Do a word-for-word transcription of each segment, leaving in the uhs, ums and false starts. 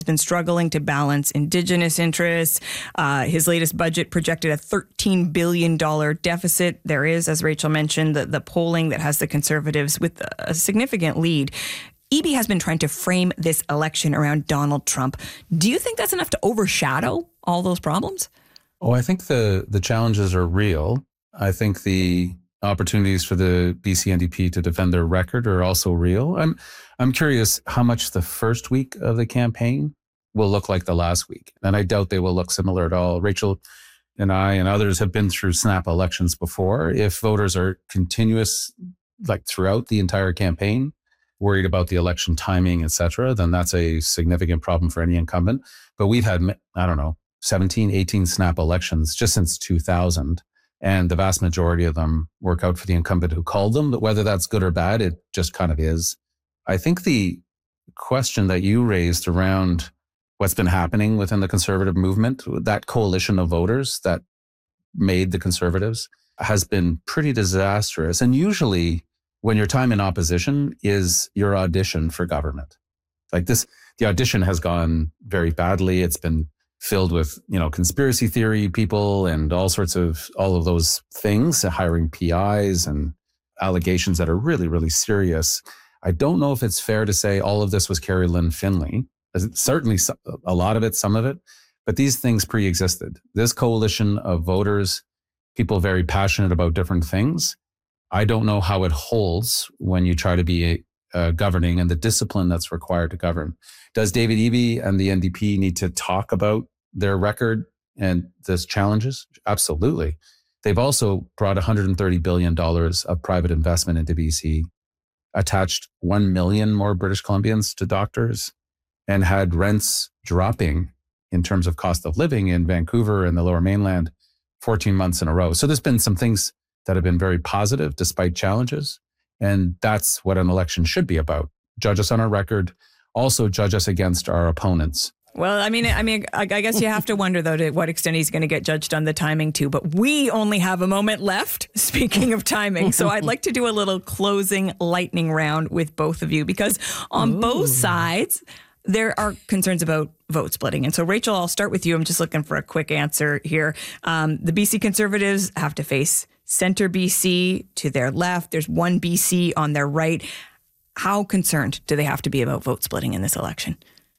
been struggling to balance Indigenous interests. Uh, his latest budget projected a thirteen billion dollars deficit. There is, as Rachel mentioned, the, the polling that has the Conservatives with a significant lead. Eby has been trying to frame this election around Donald Trump. Do you think that's enough to overshadow all those problems? Oh, I think the, the challenges are real. I think the opportunities for the B C N D P to defend their record are also real. I'm I'm curious how much the first week of the campaign will look like the last week. And I doubt they will look similar at all. Rachel and I and others have been through snap elections before. If voters are continuous, like throughout the entire campaign, worried about the election timing, et cetera, then that's a significant problem for any incumbent. But we've had, I don't know, seventeen, eighteen snap elections just since two thousand. And the vast majority of them work out for the incumbent who called them. But whether that's good or bad, it just kind of is. I think the question that you raised around what's been happening within the Conservative movement, that coalition of voters that made the Conservatives, has been pretty disastrous. And usually when your time in opposition is your audition for government. Like this, the audition has gone very badly. It's been filled with, you know, conspiracy theory people and all sorts of, all of those things, hiring P Is and allegations that are really, really serious. I don't know if it's fair to say all of this was Carrie Lynn Finley. Certainly a lot of it, some of it, but these things pre-existed. This coalition of voters, people very passionate about different things. I don't know how it holds when you try to be uh, governing and the discipline that's required to govern. Does David Eby and the N D P need to talk about their record and those challenges? Absolutely. They've also brought one hundred thirty billion dollars of private investment into B C, attached one million more British Columbians to doctors, and had rents dropping in terms of cost of living in Vancouver and the Lower Mainland fourteen months in a row. So there's been some things that have been very positive despite challenges. And that's what an election should be about. Judge us on our record. Also judge us against our opponents. Well, I mean, I mean, I guess you have to wonder, though, to what extent he's going to get judged on the timing, too. But we only have a moment left, speaking of timing. So I'd like to do a little closing lightning round with both of you, because on Ooh. both sides, there are concerns about vote splitting. And so, Rachel, I'll start with you. I'm just looking for a quick answer here. Um, the B C Conservatives have to face Centre B C to their left. There's one B C on their right. How concerned do they have to be about vote splitting in this election?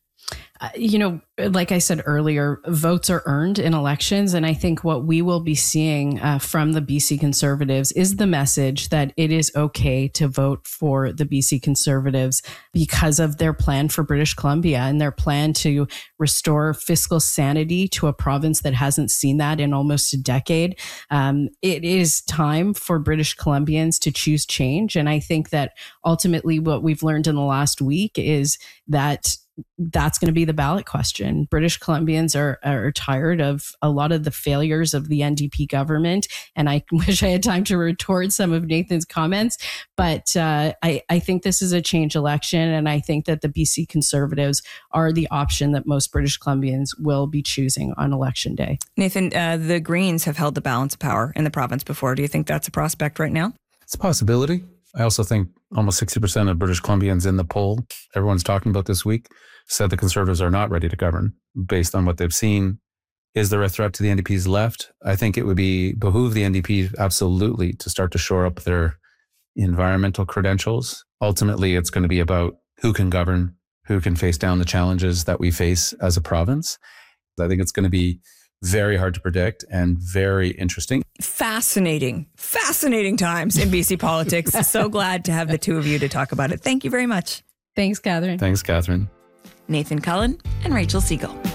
Uh, you know, like I said earlier, votes are earned in elections. And I think what we will be seeing uh, from the B C Conservatives is the message that it is okay to vote for the B C Conservatives because of their plan for British Columbia and their plan to restore fiscal sanity to a province that hasn't seen that in almost a decade. Um, it is time for British Columbians to choose change. And I think that ultimately what we've learned in the last week is that that's going to be the ballot question. British Columbians are, are tired of a lot of the failures of the N D P government. And I wish I had time to retort some of Nathan's comments. But uh, I, I think this is a change election. And I think that the B C Conservatives are the option that most British Columbians will be choosing on election day. Nathan, uh, the Greens have held the balance of power in the province before. Do you think that's a prospect right now? It's a possibility. I also think almost sixty percent of British Columbians in the poll, everyone's talking about this week, said the Conservatives are not ready to govern based on what they've seen. Is there a threat to the N D P's left? I think it would be behoove the N D P absolutely to start to shore up their environmental credentials. Ultimately, it's going to be about who can govern, who can face down the challenges that we face as a province. I think it's going to be very hard to predict and very interesting. Fascinating, fascinating times in B C politics. So glad to have the two of you to talk about it. Thank you very much. Thanks, Catherine. Thanks, Catherine. Nathan Cullen and Rachel Siegel.